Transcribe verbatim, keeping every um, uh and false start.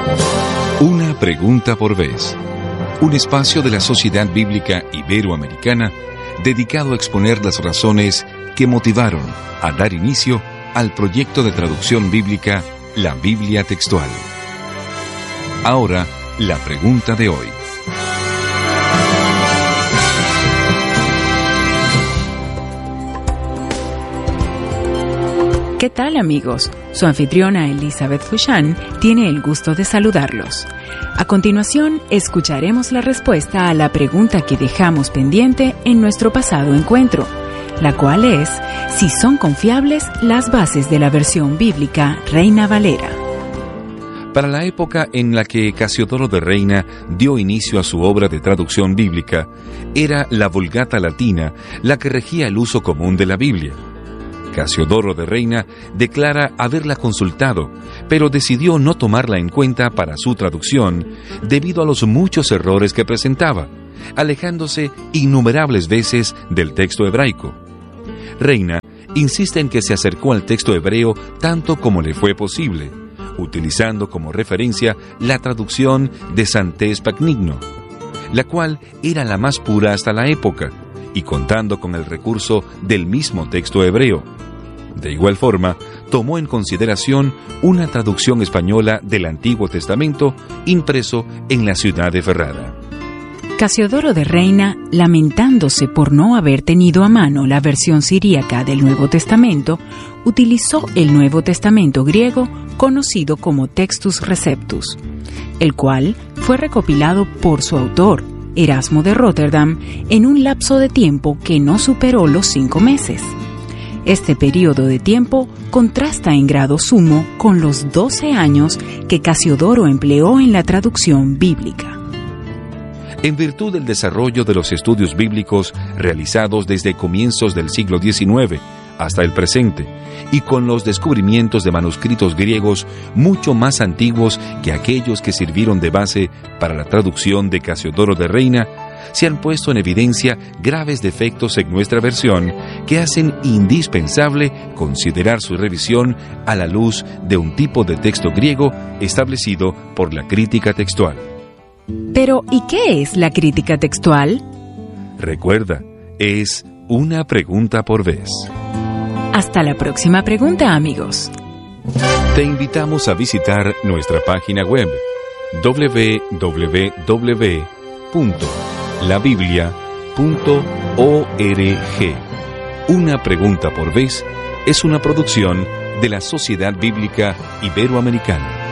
Una pregunta por vez. Un espacio de la Sociedad Bíblica Iberoamericana dedicado a exponer las razones que motivaron a dar inicio al proyecto de traducción bíblica La Biblia Textual. Ahora, la pregunta de hoy. ¿Qué tal, amigos? Su anfitriona Elizabeth Fushan tiene el gusto de saludarlos. A continuación, escucharemos la respuesta a la pregunta que dejamos pendiente en nuestro pasado encuentro, la cual es si son confiables las bases de la versión bíblica Reina Valera. Para la época en la que Casiodoro de Reina dio inicio a su obra de traducción bíblica, era la Vulgata Latina la que regía el uso común de la Biblia. Casiodoro de Reina declara haberla consultado, pero decidió no tomarla en cuenta para su traducción debido a los muchos errores que presentaba, alejándose innumerables veces del texto hebraico. Reina insiste en que se acercó al texto hebreo tanto como le fue posible, utilizando como referencia la traducción de Santés Pacnigno, la cual era la más pura hasta la época, y contando con el recurso del mismo texto hebreo. De igual forma, tomó en consideración una traducción española del Antiguo Testamento impreso en la ciudad de Ferrara. Casiodoro de Reina, lamentándose por no haber tenido a mano la versión siríaca del Nuevo Testamento, utilizó el Nuevo Testamento griego conocido como Textus Receptus, el cual fue recopilado por su autor, Erasmo de Rotterdam, en un lapso de tiempo que no superó los cinco meses. Este periodo de tiempo contrasta en grado sumo con los doce años que Casiodoro empleó en la traducción bíblica. En virtud del desarrollo de los estudios bíblicos realizados desde comienzos del siglo diecinueve hasta el presente, y con los descubrimientos de manuscritos griegos mucho más antiguos que aquellos que sirvieron de base para la traducción de Casiodoro de Reina, se han puesto en evidencia graves defectos en nuestra versión que hacen indispensable considerar su revisión a la luz de un tipo de texto griego establecido por la crítica textual. Pero, ¿y qué es la crítica textual? Recuerda, es una pregunta por vez. Hasta la próxima pregunta, amigos. Te invitamos a visitar nuestra página web doble u doble u doble u punto la biblia punto org. Una pregunta por vez es una producción de la Sociedad Bíblica Iberoamericana.